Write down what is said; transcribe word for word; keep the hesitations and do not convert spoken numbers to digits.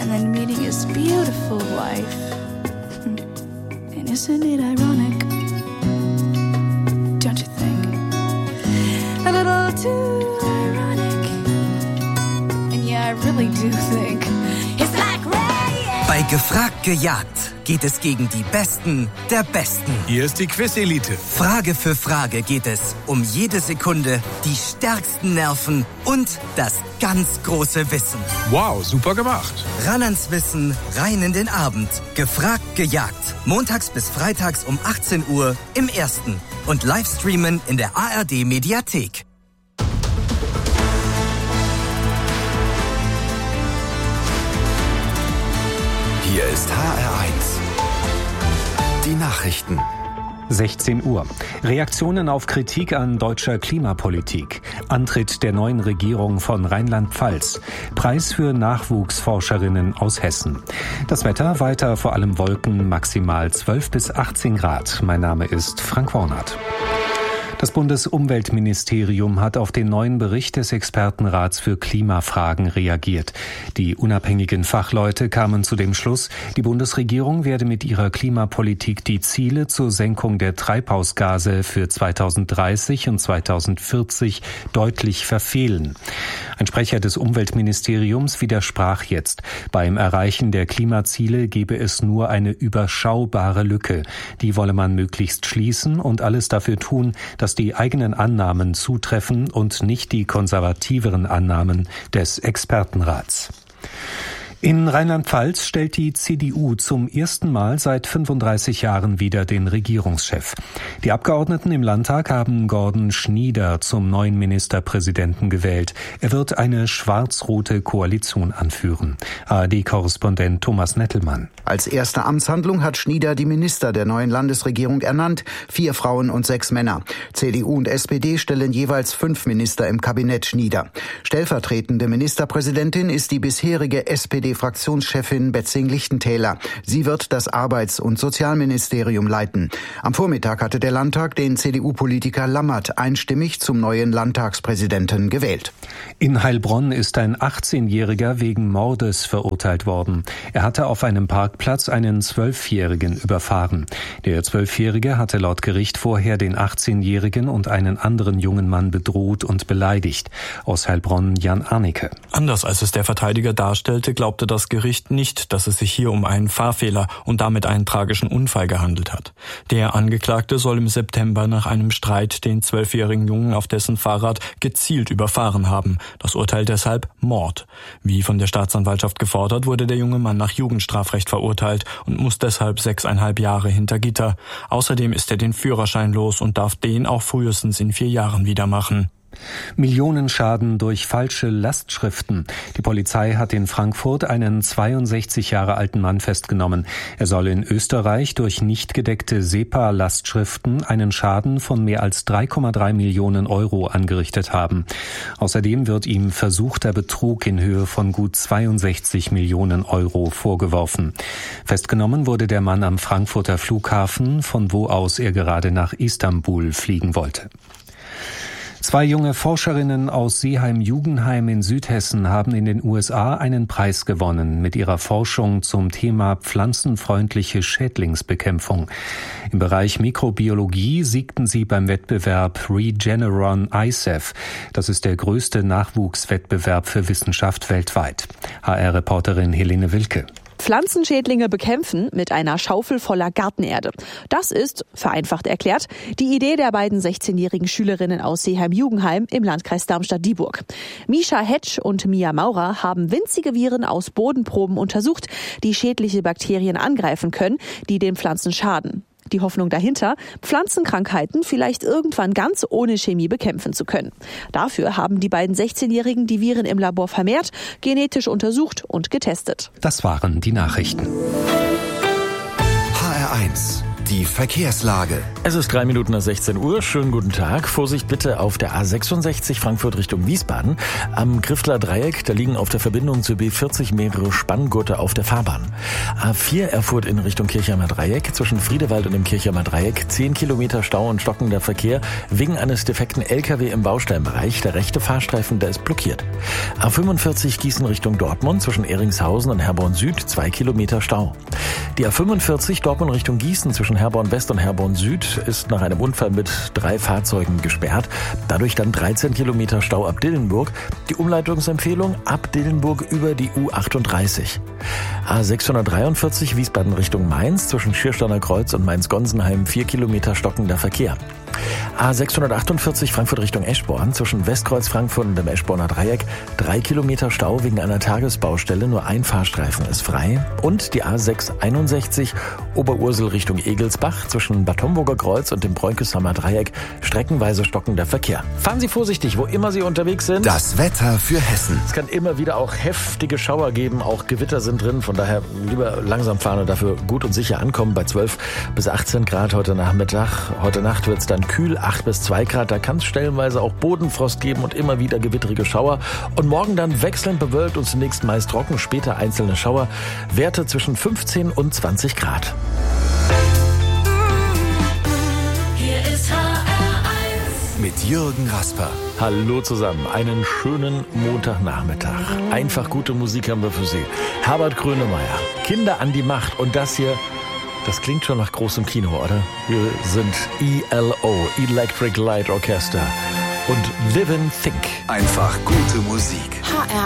and then meeting his beautiful wife. And isn't it ironic? Don't you think? A little too ironic. And yeah, I really do think it's like rain. Bei Gefragt gejagt geht es gegen die Besten der Besten. Hier ist die Quiz-Elite. Frage für Frage geht es um jede Sekunde, die stärksten Nerven und das ganz große Wissen. Wow, super gemacht. Ran ans Wissen, rein in den Abend. Gefragt gejagt. Montags bis freitags um achtzehn Uhr im Ersten. Und Livestreamen in der A R D-Mediathek. Hier ist H R eins. Die Nachrichten. sechzehn Uhr. Reaktionen auf Kritik an deutscher Klimapolitik. Antritt der neuen Regierung von Rheinland-Pfalz. Preis für Nachwuchsforscherinnen aus Hessen. Das Wetter weiter vor allem Wolken, maximal zwölf bis achtzehn Grad. Mein Name ist Frank Wornert. Das Bundesumweltministerium hat auf den neuen Bericht des Expertenrats für Klimafragen reagiert. Die unabhängigen Fachleute kamen zu dem Schluss, die Bundesregierung werde mit ihrer Klimapolitik die Ziele zur Senkung der Treibhausgase für zweitausenddreißig und zweitausendvierzig deutlich verfehlen. Ein Sprecher des Umweltministeriums widersprach jetzt. Beim Erreichen der Klimaziele gebe es nur eine überschaubare Lücke. Die wolle man möglichst schließen und alles dafür tun, dass die eigenen Annahmen zutreffen und nicht die konservativeren Annahmen des Expertenrats. In Rheinland-Pfalz stellt die C D U zum ersten Mal seit fünfunddreißig Jahren wieder den Regierungschef. Die Abgeordneten im Landtag haben Gordon Schnieder zum neuen Ministerpräsidenten gewählt. Er wird eine schwarz-rote Koalition anführen. A R D-Korrespondent Thomas Nettelmann. Als erste Amtshandlung hat Schnieder die Minister der neuen Landesregierung ernannt. Vier Frauen und sechs Männer. C D U und S P D stellen jeweils fünf Minister im Kabinett Schnieder. Stellvertretende Ministerpräsidentin ist die bisherige S P D-Fraktionschefin Betzing-Lichtentäler. Sie wird das Arbeits- und Sozialministerium leiten. Am Vormittag hatte der Landtag den C D U-Politiker Lammert einstimmig zum neuen Landtagspräsidenten gewählt. In Heilbronn ist ein achtzehnjähriger wegen Mordes verurteilt worden. Er hatte auf einem Parkplatz einen Zwölfjährigen überfahren. Der Zwölfjährige hatte laut Gericht vorher den achtzehnjährigen und einen anderen jungen Mann bedroht und beleidigt. Aus Heilbronn Jan Arnecke. Anders als es der Verteidiger darstellte, glaubte das Gericht nicht, dass es sich hier um einen Fahrfehler und damit einen tragischen Unfall gehandelt hat. Der Angeklagte soll im September nach einem Streit den zwölfjährigen Jungen auf dessen Fahrrad gezielt überfahren haben. Das Urteil deshalb Mord. Wie von der Staatsanwaltschaft gefordert, wurde der junge Mann nach Jugendstrafrecht verurteilt und muss deshalb sechseinhalb Jahre hinter Gitter. Außerdem ist er den Führerschein los und darf den auch frühestens in vier Jahren wieder machen. Millionenschaden durch falsche Lastschriften. Die Polizei hat in Frankfurt einen zweiundsechzig Jahre alten Mann festgenommen. Er soll in Österreich durch nicht gedeckte SEPA-Lastschriften einen Schaden von mehr als drei Komma drei Millionen Euro angerichtet haben. Außerdem wird ihm versuchter Betrug in Höhe von gut zweiundsechzig Millionen Euro vorgeworfen. Festgenommen wurde der Mann am Frankfurter Flughafen, von wo aus er gerade nach Istanbul fliegen wollte. Zwei junge Forscherinnen aus Seeheim-Jugenheim in Südhessen haben in den U S A einen Preis gewonnen mit ihrer Forschung zum Thema pflanzenfreundliche Schädlingsbekämpfung. Im Bereich Mikrobiologie siegten sie beim Wettbewerb Regeneron I S E F. Das ist der größte Nachwuchswettbewerb für Wissenschaft weltweit. H R-Reporterin Helene Wilke. Pflanzenschädlinge bekämpfen mit einer Schaufel voller Gartenerde. Das ist, vereinfacht erklärt, die Idee der beiden sechzehnjährigen Schülerinnen aus Seeheim-Jugenheim im Landkreis Darmstadt-Dieburg. Misha Hetsch und Mia Maurer haben winzige Viren aus Bodenproben untersucht, die schädliche Bakterien angreifen können, die den Pflanzen schaden. Die Hoffnung dahinter, Pflanzenkrankheiten vielleicht irgendwann ganz ohne Chemie bekämpfen zu können. Dafür haben die beiden sechzehnjährigen die Viren im Labor vermehrt, genetisch untersucht und getestet. Das waren die Nachrichten. H R eins. Die Verkehrslage. Es ist drei Minuten nach sechzehn Uhr. Schönen guten Tag. Vorsicht bitte auf der A sechsundsechzig Frankfurt Richtung Wiesbaden. Am Griffler Dreieck, da liegen auf der Verbindung zur B vierzig mehrere Spanngurte auf der Fahrbahn. A vier Erfurt in Richtung Kirchheimer Dreieck. Zwischen Friedewald und dem Kirchheimer Dreieck zehn Kilometer Stau und stockender Verkehr wegen eines defekten L K W im Bausteinbereich. Der rechte Fahrstreifen, der ist blockiert. A fünfundvierzig Gießen Richtung Dortmund. Zwischen Eringshausen und Herborn Süd zwei Kilometer Stau. Die A fünfundvierzig Dortmund Richtung Gießen zwischen Herborn West und Herborn Süd ist nach einem Unfall mit drei Fahrzeugen gesperrt. Dadurch dann dreizehn Kilometer Stau ab Dillenburg. Die Umleitungsempfehlung ab Dillenburg über die U achtunddreißig. A sechshundertdreiundvierzig Wiesbaden Richtung Mainz zwischen Schiersteiner Kreuz und Mainz-Gonsenheim vier Kilometer stockender Verkehr. A sechshundertachtundvierzig Frankfurt Richtung Eschborn zwischen Westkreuz Frankfurt und dem Eschborner Dreieck drei Kilometer Stau wegen einer Tagesbaustelle, nur ein Fahrstreifen ist frei. Und die A sechshunderteinundsechzig Oberursel Richtung Egelsbach zwischen Bad Homburger Kreuz und dem Bräunkesheimer Dreieck streckenweise stockender Verkehr. Fahren Sie vorsichtig, wo immer Sie unterwegs sind. Das Wetter für Hessen. Es kann immer wieder auch heftige Schauer geben, auch Gewitter sind drin, von daher lieber langsam fahren und dafür gut und sicher ankommen bei zwölf bis achtzehn Grad heute Nachmittag. Heute Nacht wird es dann kühl, acht bis zwei Grad, da kann es stellenweise auch Bodenfrost geben und immer wieder gewittrige Schauer. Und morgen dann wechselnd bewölkt und zunächst meist trocken, später einzelne Schauer. Werte zwischen fünfzehn und zwanzig Grad. Hier ist H R eins. Mit Jürgen Rasper. Hallo zusammen, einen schönen Montagnachmittag. Einfach gute Musik haben wir für Sie. Herbert Grönemeyer, Kinder an die Macht und das hier, das klingt schon nach großem Kino, oder? Wir sind E L O, Electric Light Orchestra und Live and Think. Einfach gute Musik. H R